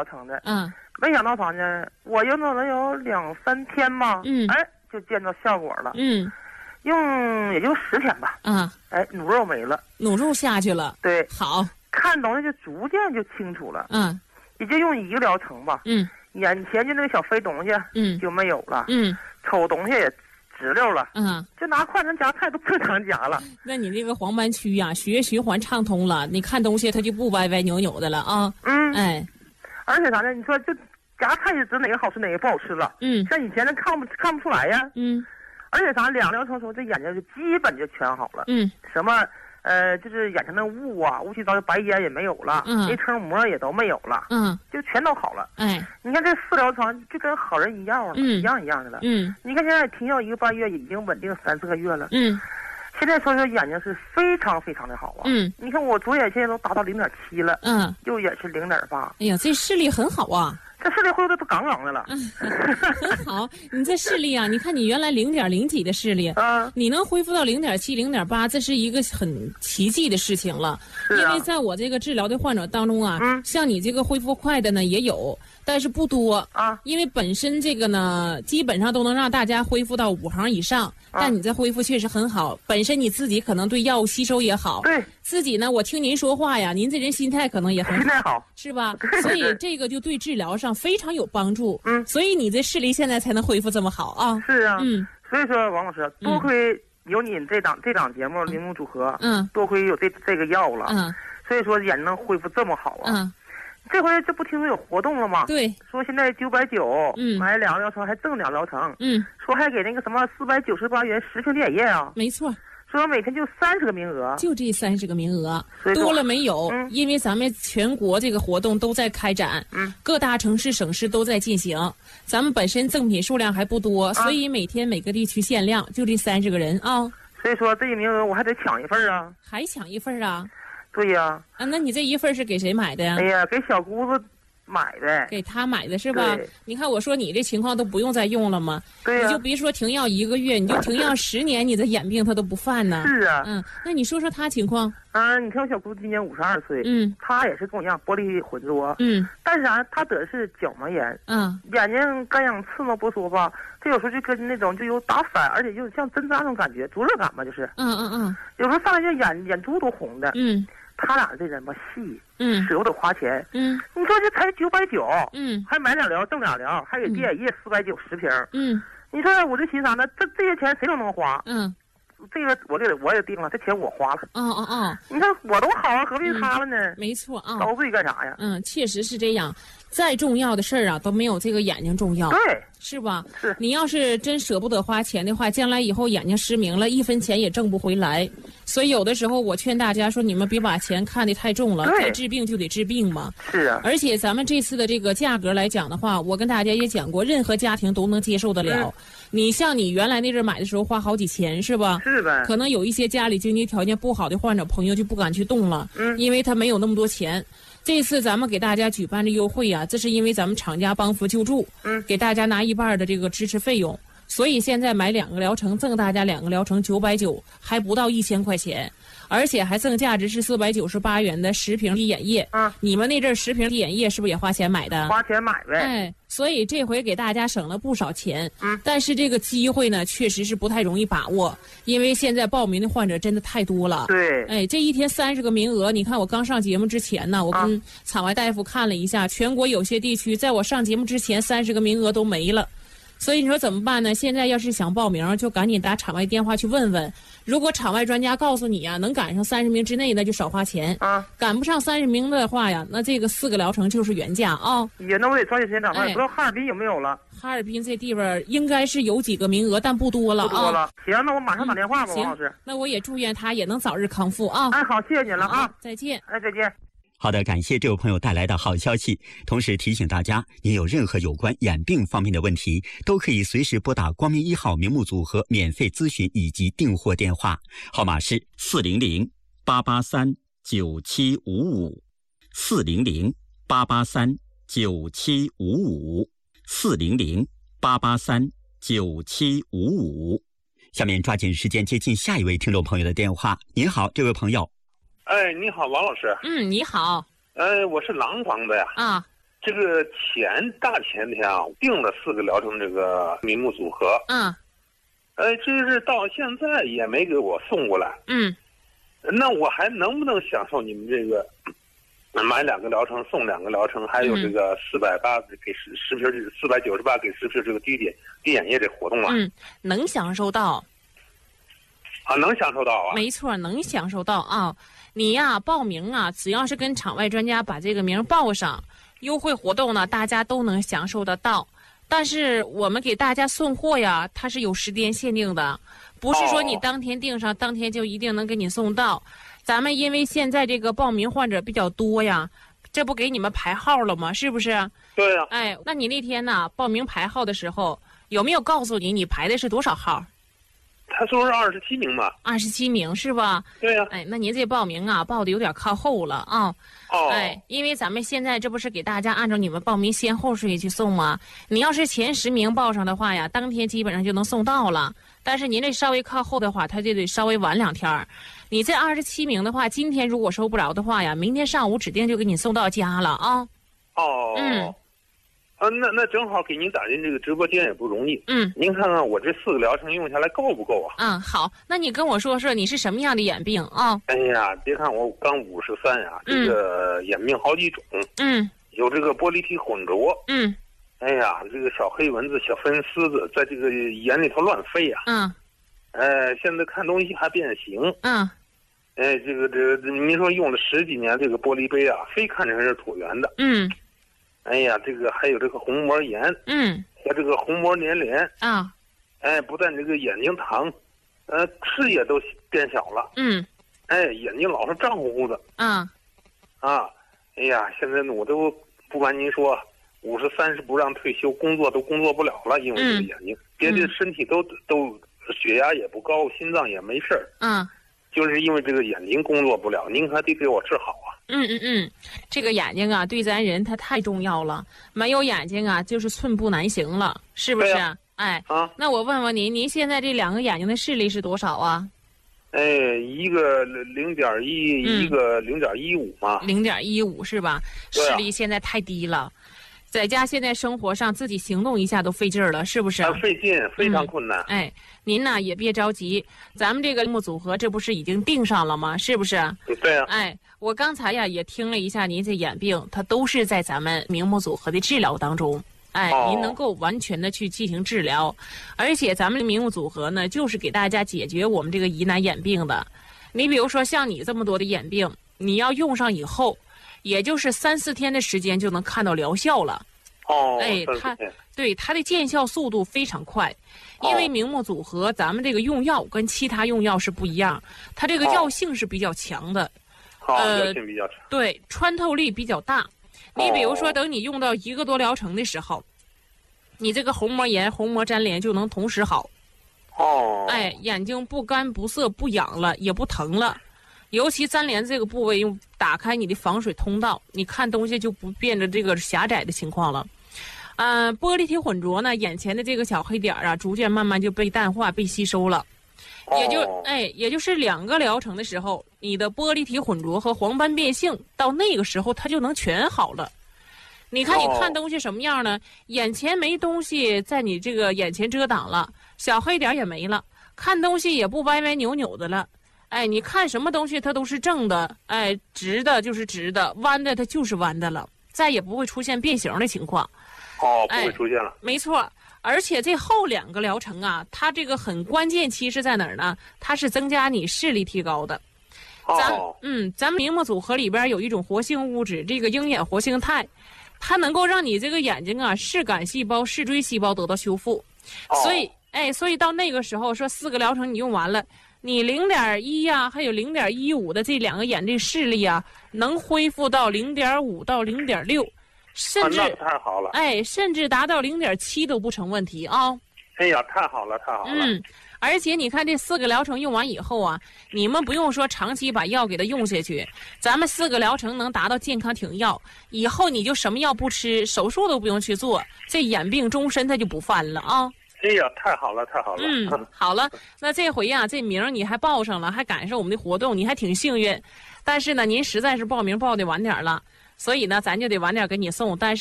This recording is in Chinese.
疗程的。没想到啥呢？我用了能有2、3天吧。就见到效果了。用也就10天吧。努肉没了， 努肉下去了。 对， 好， 看东西就逐渐就清楚了。也就用1个疗程吧。眼前就那个小飞东西，就没有了。丑东西也直溜了。就拿筷子夹菜都正常夹了。 那你这个黄斑区呀，血液循环畅通了，你看东西它就不歪歪扭扭的了啊。 而且啥呢？你说就夹菜就知哪个好吃哪个不好吃了。像以前那看不出来呀。而且啥，2疗程时候这眼睛就基本就全好了。什么就是眼睛的雾啊、乌七糟的白烟也没有了，内层膜也都没有了。就全都好了。你看这4疗程就跟好人一样了，一样的了。你看现在停药1个半月，已经稳定3、4个月了。现在说眼睛是非常非常的好啊。你看我左眼现在都达到0.7了。右眼是0.8。 哎呀，这视力很好啊。 这视力恢复都杠杠的了。 很好，你这视力啊，你看你原来0.0几的视力，你能恢复到0.7、0.8，这是一个很奇迹的事情了。因为在我这个治疗的患者当中啊，像你这个恢复快的呢也有，但是不多啊。因为本身这个呢，基本上都能让大家恢复到5行以上，但你这恢复确实很好。本身你自己可能对药物吸收也好， 对自己呢，我听您说话呀，您这人心态可能也很好， 是吧？所以这个就对治疗上非常有帮助。所以你这视力现在才能恢复这么好啊。 是啊。所以说王老师，多亏有你这档节目铃木组合，多亏有这个药了。所以说眼睛能恢复这么好啊。这回这不听说有活动了吗？ 对， 说现在990，买2疗程还赠2疗程。说还给那个什么498元食品点液啊。 没错。 说每天就30个名额， 就这30个名额，多了没有？因为咱们全国这个活动都在开展，各大城市省市都在进行。咱们本身赠品数量还不多，所以每天每个地区限量，就这30个人啊。 所以说这一名额我还得抢一份啊。 还抢一份啊？ 对呀。 那你这一份是给谁买的呀？ 哎呀，给小姑子买的。 给他买的是吧？你看我说你这情况都不用再用了吗？ 对呀。 你就别说停药1个月，你就停药10年，你的眼病他都不犯呢。 是啊。 那你说说他情况？ 你看我小姑子今年52岁。她也是跟我一样玻璃混浊。但是啥，她得的是角膜炎。眼睛干痒刺挠不说吧，这有时候就跟那种就有打反，而且就像针扎那种感觉，灼热感吧，就是。有时候上来就眼珠都红的。他俩这人吧细，舍不得花钱。你说这才990，还买2疗赠2疗，还给滴眼液49010瓶。你说我这寻啥呢？这些钱谁都能花。这个我也定了，这钱我花了。你看我都好啊，何必他了呢？ 没错啊， 遭罪干啥呀？ 确实是这样。再重要的事儿啊，都没有这个眼睛重要。 对， 是吧？ 是。 你要是真舍不得花钱的话，将来以后眼睛失明了，1分钱也挣不回来。所以有的时候我劝大家说，你们别把钱看得太重了，该治病就得治病嘛。 是啊。 而且咱们这次的这个价格来讲的话，我跟大家也讲过，任何家庭都能接受得了。你像你原来那阵买的时候花好几千是吧？ 是呗。 可能有一些家里经济条件不好的患者朋友就不敢去动了，因为他没有那么多钱。这次咱们给大家举办的优惠啊，这是因为咱们厂家帮扶救助，给大家拿1半的这个支持费用，所以现在买2个疗程赠大家2个疗程990，还不到1000块钱，而且还赠价值是498元的10瓶滴眼液。你们那阵10瓶滴眼液是不是也花钱买的？ 花钱买呗。 所以这回给大家省了不少钱。但是这个机会呢，确实是不太容易把握，因为现在报名的患者真的太多了。 对。 这一天30个名额，你看我刚上节目之前呢，我跟场外大夫看了一下，全国有些地区在我上节目之前30个名额都没了。所以你说怎么办呢？现在要是想报名，就赶紧打场外电话去问问。如果场外专家告诉你啊，能赶上30名之内，那就少花钱。赶不上30名的话呀，那这个4个疗程就是原价啊。 那我得抓紧时间打电话。不知道哈尔滨有没有了？ 哈尔滨这地方应该是有几个名额，但不多了。 不多了。行，那我马上打电话吧，王老师。 那我也祝愿他也能早日康复啊。 好，谢谢你了啊。 再见。 再见。 好的，感谢这位朋友带来的好消息。同时提醒大家，您有任何有关眼病方面的问题，都可以随时拨打光明1号明目组合免费咨询以及订货电话，号码是400-883-9755，400-883-9755。下面抓紧时间接近下一位听众朋友的电话。您好，这位朋友。 你好，王老师。 你好。 我是廊坊的呀。 这个大前天啊，定了4个疗程这个名目组合。这是到现在也没给我送过来。那我还能不能享受你们这个买2个疗程送2个疗程，还有这个480给10瓶，498给10瓶这个滴眼液这活动啊？ 能享受到。 能享受到啊？ 没错，能享受到啊！你呀，报名啊，只要是跟场外专家把这个名报上，优惠活动呢，大家都能享受得到。但是我们给大家送货呀，它是有时间限定的，不是说你当天订上，当天就一定能给你送到。咱们因为现在这个报名患者比较多呀，这不给你们排号了吗？是不是？ 对呀。 那你那天呢报名排号的时候，有没有告诉你排的是多少号？ 他说是27名嘛。 27名是吧？ 对呀。 那您这报名啊报的有点靠后了啊。因为咱们现在这不是给大家按照你们报名先后顺序去送吗？你要是前10名报上的话呀，当天基本上就能送到了。但是您这稍微靠后的话，他就得稍微晚2天。你这27名的话，今天如果收不着的话呀，明天上午指定就给你送到家了啊。 那正好给您打进这个直播间也不容易。您看看我这4个疗程用下来够不够啊？ 好，那你跟我说说你是什么样的眼病啊？ 哎呀，别看我刚53呀，这个眼病好几种。有这个玻璃体混浊。哎呀，这个小黑蚊子、小粉丝子在这个眼里头乱飞呀。现在看东西还变形。这个您说用了10几年这个玻璃杯啊，非看着是椭圆的。哎呀，这个还有这个虹膜炎。和这个虹膜粘连。不但这个眼睛疼，视野都变小了。眼睛老是胀乎乎的。哎呀，现在呢我都不瞒您说，53是不让退休，工作都工作不了了，因为这个眼睛，别的身体都血压也不高，心脏也没事儿。就是因为这个眼睛工作不了，您还得给我治好啊。 这个眼睛啊，对咱人它太重要了，没有眼睛啊，就是寸步难行了，是不是？那我问问您现在这2个眼睛的视力是多少啊？ 一个0.1，一个0.15嘛。 0.15是吧？视力现在太低了，在家现在生活上自己行动一下都费劲儿了，是不是？ 费劲，非常困难。 您呢也别着急，咱们这个目组合这不是已经定上了吗？是不是？ 对呀。 我刚才呀也听了一下您这眼病，它都是在咱们明目组合的治疗当中。您能够完全的去进行治疗，而且咱们的明目组合呢，就是给大家解决我们这个疑难眼病的。你比如说像你这么多的眼病，你要用上以后，也就是3、4天的时间就能看到疗效了。它的见效速度非常快，因为明目组合咱们这个用药跟其他用药是不一样，它这个药性是比较强的。 药性比较强。 对，穿透力比较大。你比如说，等你用到1个多疗程的时候，你这个虹膜炎、虹膜粘连就能同时好。眼睛不干不涩不痒了，也不疼了。尤其粘连这个部位，用打开你的防水通道，你看东西就不变得这个狭窄的情况了。玻璃体混浊呢，眼前的这个小黑点啊，逐渐慢慢就被淡化、被吸收了。也就是2个疗程的时候，你的玻璃体混浊和黄斑变性到那个时候它就能全好了。你看你看东西什么样呢？眼前没东西在你这个眼前遮挡了，小黑点也没了，看东西也不歪歪扭扭的了。你看什么东西它都是正的，直的就是直的，弯的它就是弯的了，再也不会出现变形的情况。 不会出现了。 没错。而且这后2个疗程啊，它这个很关键期是在哪儿呢？它是增加你视力提高的。咱们明目组合里边有一种活性物质，这个鹰眼活性肽，它能够让你这个眼睛啊视杆细胞、视锥细胞得到修复。所以到那个时候说4个疗程你用完了，你0.1呀，还有0.15的这2个眼这视力啊，能恢复到0.5到0.6。甚至太好了， 甚至达到0.7都不成问题啊！ 哎呀，太好了，太好了！ 而且你看这4个疗程用完以后啊，你们不用说长期把药给它用下去，咱们4个疗程能达到健康停药，以后你就什么药不吃，手术都不用去做，这眼病终身它就不犯了啊！ 哎呀，太好了，太好了！ 好了，那这回啊，这名你还报上了，还赶上我们的活动，你还挺幸运。但是呢，您实在是报名报的晚点了。所以呢，咱就得晚点给你送，但是。